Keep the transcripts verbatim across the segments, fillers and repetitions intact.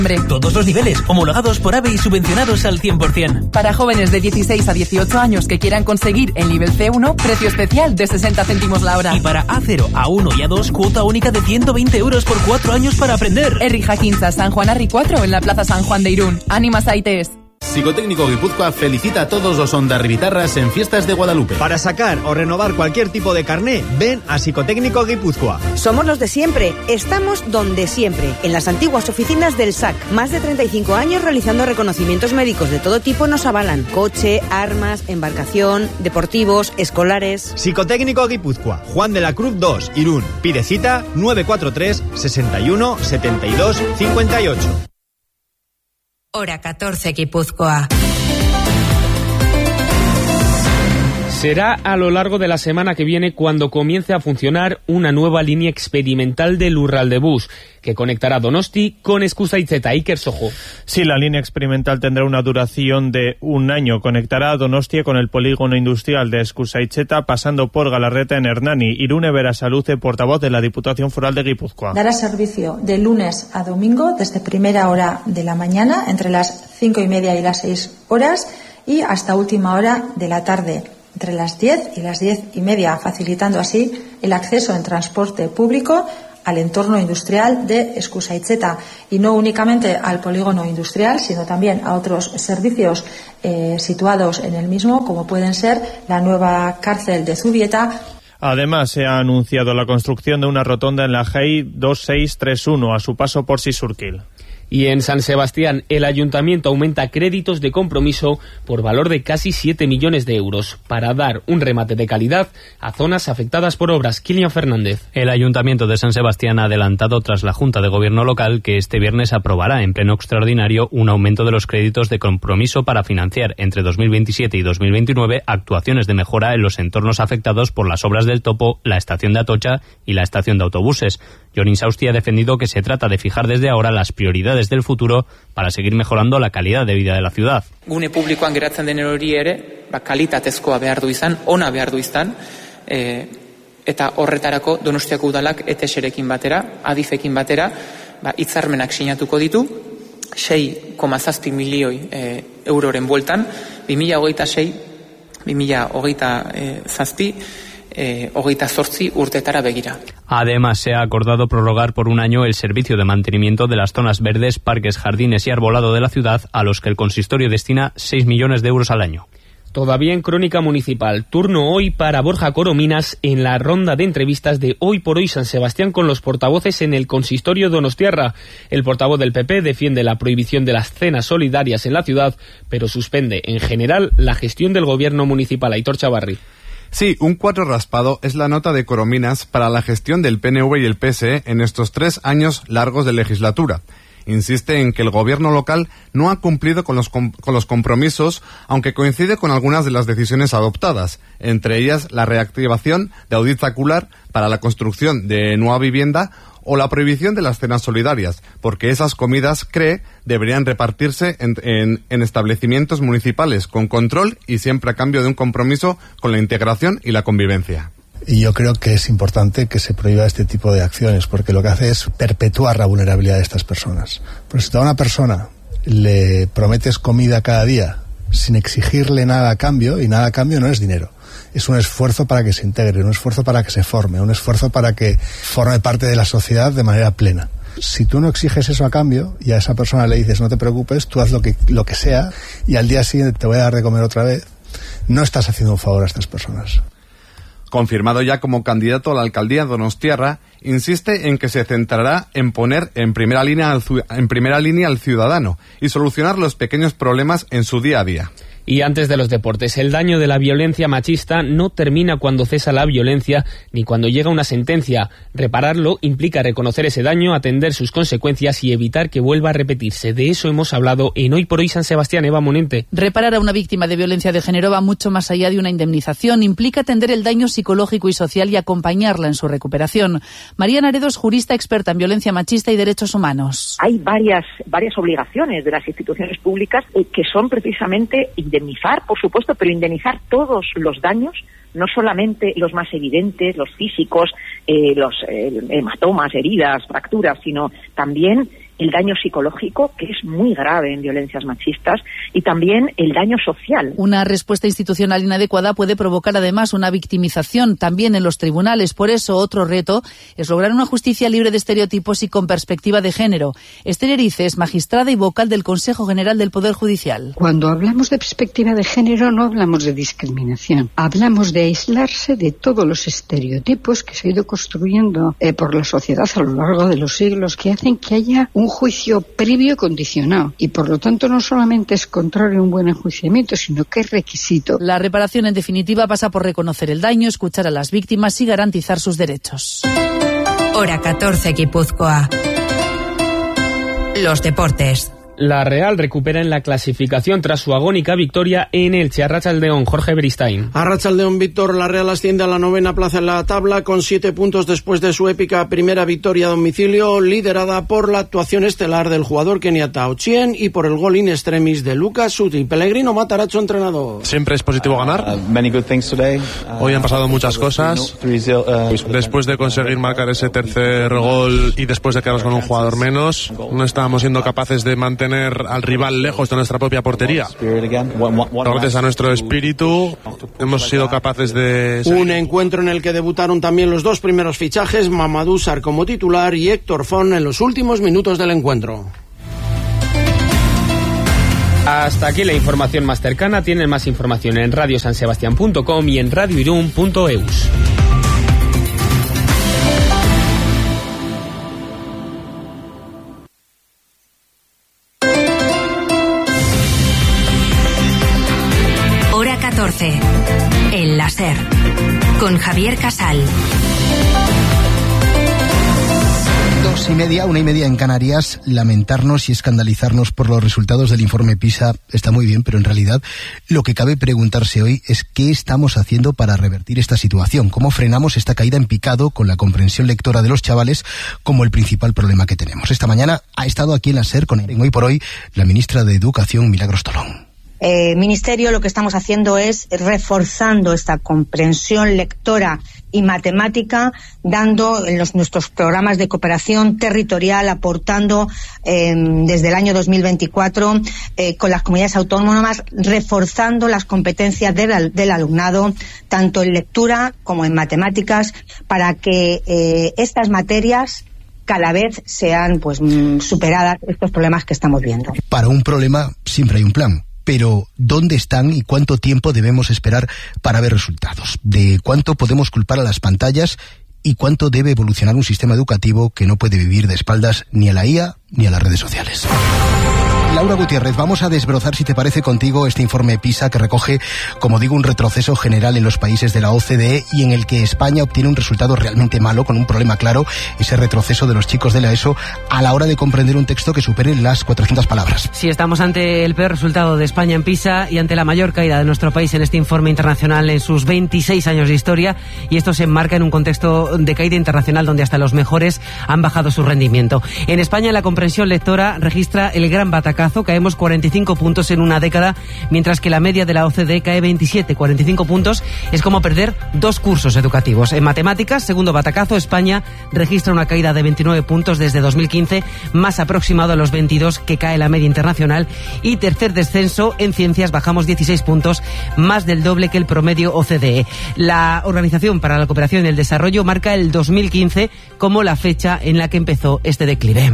Todos los niveles, homologados por AVE y subvencionados al cien por ciento. Para jóvenes de dieciséis a dieciocho años que quieran conseguir el nivel C uno, precio especial de sesenta céntimos la hora. Y para A cero, A uno y A dos, cuota única de ciento veinte euros por cuatro años para aprender. Herri Jakintza, San Juan Arri cuatro en la Plaza San Juan de Irún. Ánimas Aites. Psicotécnico Guipúzcoa felicita a todos los ondarribitarras en Fiestas de Guadalupe. Para sacar o renovar cualquier tipo de carné, ven a Psicotécnico Guipúzcoa. Somos los de siempre, estamos donde siempre, en las antiguas oficinas del S A C. Más de treinta y cinco años realizando reconocimientos médicos de todo tipo nos avalan. Coche, armas, embarcación, deportivos, escolares. Psicotécnico Guipúzcoa, Juan de la Cruz dos, Irún. Pide cita nueve cuatro tres, sesenta y uno, setenta y dos, cincuenta y ocho. Hora catorce, Guipúzcoa. Será a lo largo de la semana que viene cuando comience a funcionar una nueva línea experimental del Lurraldebus, que conectará Donosti con Eskuzaitzeta. Iker Sojo. Sí, la línea experimental tendrá una duración de un año. Conectará a Donostia con el polígono industrial de Eskuzaitzeta, pasando por Galarreta en Hernani. Irune Berasaluce, portavoz de la Diputación Foral de Guipúzcoa. Dará servicio de lunes a domingo, desde primera hora de la mañana, entre las cinco y media y las seis horas, y hasta última hora de la tarde, entre las diez y las diez y media, facilitando así el acceso en transporte público al entorno industrial de Eskuzaitzeta, y no únicamente al polígono industrial, sino también a otros servicios eh, situados en el mismo, como pueden ser la nueva cárcel de Zubieta. Además, se ha anunciado la construcción de una rotonda en la G E I dos seis tres uno a su paso por Sisurquil. Y en San Sebastián, el ayuntamiento aumenta créditos de compromiso por valor de casi siete millones de euros para dar un remate de calidad a zonas afectadas por obras. Kilian Fernández. El ayuntamiento de San Sebastián ha adelantado tras la Junta de Gobierno local que este viernes aprobará en pleno extraordinario un aumento de los créditos de compromiso para financiar entre dos mil veintisiete y dos mil veintinueve actuaciones de mejora en los entornos afectados por las obras del Topo, la estación de Atocha y la estación de autobuses. Jon Insausti ha defendido que se trata de fijar desde ahora las prioridades del futuro para seguir mejorando la calidad de vida de la ciudad. Gune publikoan geratzen den hori ere, ba, kalitatezkoa behar du izan, ona behar du izan, e, eta horretarako Donostiako udalak E T S-rekin batera, Adifekin batera, ba, hitzarmenak sinatuko ditu, sei koma zazpi milioi e, euroren bueltan, bi mila hogeita sei, bi mila hogeita zazpi, Eh, hogeita zortzi urtetara begira. Además, se ha acordado prorrogar por un año el servicio de mantenimiento de las zonas verdes, parques, jardines y arbolado de la ciudad, a los que el consistorio destina seis millones de euros al año. Todavía en Crónica Municipal, turno hoy para Borja Corominas en la ronda de entrevistas de Hoy por Hoy San Sebastián con los portavoces en el consistorio donostiarra. El portavoz del P P defiende la prohibición de las cenas solidarias en la ciudad, pero suspende en general la gestión del gobierno municipal. Aitor Chavarri. Sí, un cuatro raspado es la nota de Corominas para la gestión del P N V y el P S E en estos tres años largos de legislatura. Insiste en que el gobierno local no ha cumplido con los, com- con los compromisos, aunque coincide con algunas de las decisiones adoptadas, entre ellas la reactivación de Audit Zacular para la construcción de nueva vivienda o la prohibición de las cenas solidarias, porque esas comidas, cree, deberían repartirse en, en, en establecimientos municipales con control y siempre a cambio de un compromiso con la integración y la convivencia. Y yo creo que es importante que se prohíba este tipo de acciones, porque lo que hace es perpetuar la vulnerabilidad de estas personas. Pero si a una persona le prometes comida cada día sin exigirle nada a cambio, y nada a cambio no es dinero, es un esfuerzo para que se integre, un esfuerzo para que se forme, un esfuerzo para que forme parte de la sociedad de manera plena. Si tú no exiges eso a cambio y a esa persona le dices no te preocupes, tú haz lo que, lo que sea y al día siguiente te voy a dar de comer otra vez, no estás haciendo un favor a estas personas. Confirmado ya como candidato a la alcaldía donostiarra, insiste en que se centrará en poner en primera línea al, en primera línea al ciudadano y solucionar los pequeños problemas en su día a día. Y antes de los deportes, el daño de la violencia machista no termina cuando cesa la violencia ni cuando llega una sentencia. Repararlo implica reconocer ese daño, atender sus consecuencias y evitar que vuelva a repetirse. De eso hemos hablado en Hoy por Hoy San Sebastián. Eva Monente. Reparar a una víctima de violencia de género va mucho más allá de una indemnización. Implica atender el daño psicológico y social y acompañarla en su recuperación. María Naredo es jurista experta en violencia machista y derechos humanos. Hay varias, varias obligaciones de las instituciones públicas eh, que son precisamente indemnizar, por supuesto, pero indemnizar todos los daños, no solamente los más evidentes, los físicos, eh, los eh, hematomas, heridas, fracturas, sino también el daño psicológico, que es muy grave en violencias machistas, y también el daño social. Una respuesta institucional inadecuada puede provocar además una victimización también en los tribunales. Por eso, otro reto es lograr una justicia libre de estereotipos y con perspectiva de género. Esther Erice es magistrada y vocal del Consejo General del Poder Judicial. Cuando hablamos de perspectiva de género no hablamos de discriminación, hablamos de aislarse de todos los estereotipos que se ha ido construyendo eh, por la sociedad a lo largo de los siglos, que hacen que haya un juicio previo condicionado, y por lo tanto no solamente es contrario a un buen enjuiciamiento, sino que es requisito. La reparación, en definitiva, pasa por reconocer el daño, escuchar a las víctimas y garantizar sus derechos. Hora catorce, Guipúzcoa. Los deportes. La Real recupera en la clasificación tras su agónica victoria en Elche. Arratsaldeon, Jorge Beristain. Arratsaldeon, Víctor. La Real asciende a la novena plaza en la tabla con siete puntos después de su épica primera victoria a domicilio, liderada por la actuación estelar del jugador keniata Ochieng y por el gol in extremis de Lucas Suti. Pellegrino Matarazzo, entrenador. Siempre es positivo ganar. Hoy han pasado muchas cosas. Después de conseguir marcar ese tercer gol y después de quedarnos con un jugador menos, no estábamos siendo capaces de mantener al rival lejos de nuestra propia portería. Gracias a nuestro espíritu hemos sido capaces de... Un encuentro en el que debutaron también los dos primeros fichajes, Mamadou Sarr como titular y Héctor Font en los últimos minutos del encuentro. Hasta aquí la información más cercana. Tienen más información en radio san sebastián punto com y en radio irún punto eus. catorce. El láser. Con Javier Casal. Dos y media, una y media en Canarias. Lamentarnos y escandalizarnos por los resultados del informe PISA está muy bien, pero en realidad lo que cabe preguntarse hoy es qué estamos haciendo para revertir esta situación. ¿Cómo frenamos esta caída en picado con la comprensión lectora de los chavales como el principal problema que tenemos? Esta mañana ha estado aquí en la SER con Hoy por Hoy la ministra de Educación, Milagros Tolón. Eh, Ministerio, lo que estamos haciendo es reforzando esta comprensión lectora y matemática, dando en los, nuestros programas de cooperación territorial, aportando eh, desde el año dos mil veinticuatro eh, con las comunidades autónomas, reforzando las competencias del, del alumnado, tanto en lectura como en matemáticas, para que eh, estas materias cada vez sean pues superadas estos problemas que estamos viendo. Para un problema siempre hay un plan. Pero, ¿dónde están y cuánto tiempo debemos esperar para ver resultados? ¿De cuánto podemos culpar a las pantallas y cuánto debe evolucionar un sistema educativo que no puede vivir de espaldas ni a la I A ni a las redes sociales? Laura Gutiérrez, vamos a desbrozar, si te parece, contigo este informe PISA que recoge, como digo, un retroceso general en los países de la O C D E y en el que España obtiene un resultado realmente malo, con un problema claro, ese retroceso de los chicos de la ESO a la hora de comprender un texto que supere las cuatrocientas palabras. Sí, estamos ante el peor resultado de España en PISA y ante la mayor caída de nuestro país en este informe internacional en sus veintiséis años de historia, y esto se enmarca en un contexto de caída internacional donde hasta los mejores han bajado su rendimiento. En España la comprensión lectora registra el gran batacazo. Caemos cuarenta y cinco puntos en una década, mientras que la media de la O C D E cae veintisiete. cuarenta y cinco puntos es como perder dos cursos educativos. En matemáticas, segundo batacazo, España registra una caída de veintinueve puntos desde dos mil quince, más aproximado a los veintidós que cae la media internacional. Y tercer descenso, en ciencias bajamos dieciséis puntos, más del doble que el promedio O C D E. La Organización para la Cooperación y el Desarrollo marca el dos mil quince como la fecha en la que empezó este declive.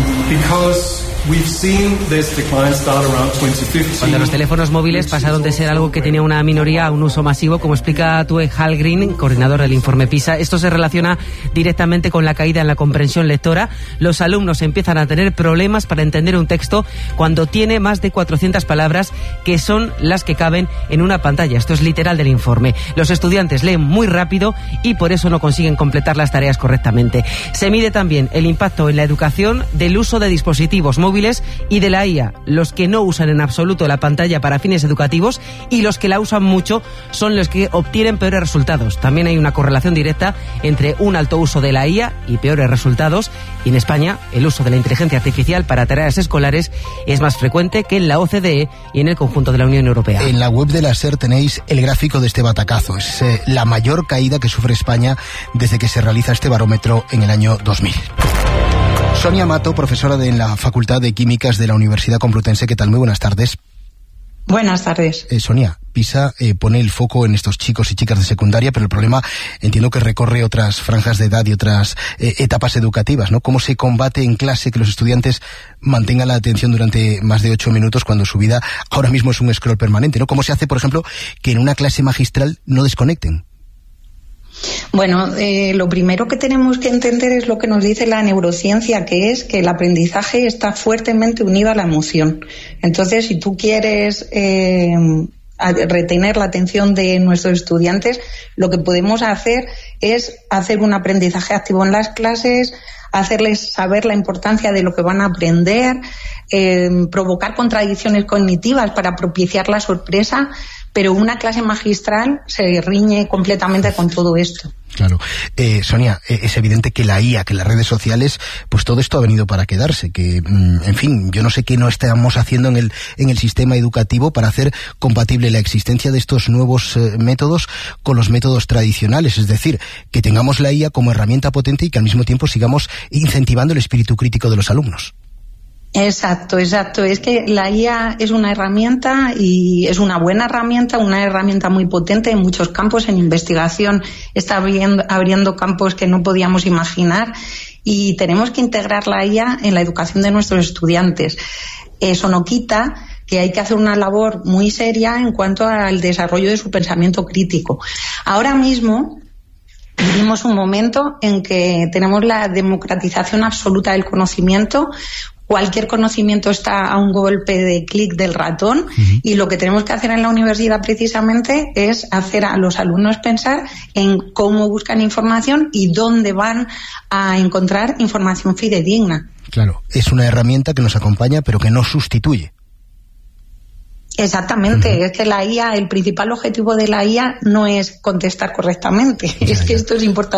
Cuando los teléfonos móviles pasaron de ser algo que tenía una minoría a un uso masivo, como explica Tue Hallgren, coordinador del informe PISA, esto se relaciona directamente con la caída en la comprensión lectora. Los alumnos empiezan a tener problemas para entender un texto cuando tiene más de cuatrocientas palabras, que son las que caben en una pantalla. Esto es literal del informe. Los estudiantes leen muy rápido y por eso no consiguen completar las tareas correctamente. Se mide también el impacto en la educación del uso de dispositivos móviles y de la I A. Los que no usan en absoluto la pantalla para fines educativos y los que la usan mucho son los que obtienen peores resultados. También hay una correlación directa entre un alto uso de la I A y peores resultados. Y en España, el uso de la inteligencia artificial para tareas escolares es más frecuente que en la O C D E y en el conjunto de la Unión Europea. En la web de la SER tenéis el gráfico de este batacazo. Es eh, la mayor caída que sufre España desde que se realiza este barómetro en el año dos mil. Sonia Mato, profesora de, en la Facultad de Químicas de la Universidad Complutense. ¿Qué tal? Muy buenas tardes. Buenas tardes. Eh, Sonia, PISA eh, pone el foco en estos chicos y chicas de secundaria, pero el problema entiendo que recorre otras franjas de edad y otras eh, etapas educativas, ¿no? ¿Cómo se combate en clase que los estudiantes mantengan la atención durante más de ocho minutos cuando su vida ahora mismo es un scroll permanente, ¿no? ¿Cómo se hace, por ejemplo, que en una clase magistral no desconecten? Bueno, eh, lo primero que tenemos que entender es lo que nos dice la neurociencia, que es que el aprendizaje está fuertemente unido a la emoción. Entonces, si tú quieres eh, retener la atención de nuestros estudiantes, lo que podemos hacer es hacer un aprendizaje activo en las clases, hacerles saber la importancia de lo que van a aprender, eh, provocar contradicciones cognitivas para propiciar la sorpresa. Pero una clase magistral se riñe completamente con todo esto. Claro. Eh, Sonia, eh, es evidente que la I A, que las redes sociales, pues todo esto ha venido para quedarse, que, mm, en fin, yo no sé qué no estamos haciendo en el, en el sistema educativo para hacer compatible la existencia de estos nuevos eh, métodos con los métodos tradicionales, es decir, que tengamos la I A como herramienta potente y que al mismo tiempo sigamos incentivando el espíritu crítico de los alumnos. Exacto, exacto. Es que la I A es una herramienta y es una buena herramienta, una herramienta muy potente en muchos campos. En investigación está abriendo, abriendo campos que no podíamos imaginar y tenemos que integrar la I A en la educación de nuestros estudiantes. Eso no quita que hay que hacer una labor muy seria en cuanto al desarrollo de su pensamiento crítico. Ahora mismo vivimos un momento en que tenemos la democratización absoluta del conocimiento. Cualquier conocimiento está a un golpe de clic del ratón. Uh-huh. Y lo que tenemos que hacer en la universidad precisamente es hacer a los alumnos pensar en cómo buscan información y dónde van a encontrar información fidedigna. Claro, es una herramienta que nos acompaña pero que no sustituye. Exactamente, uh-huh. Es que la I A, el principal objetivo de la I A no es contestar correctamente, ya, es que ya. Esto es importante.